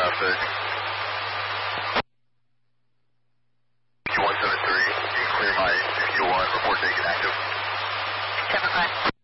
traffic. 173, you can clear my 61, report taken active. 75.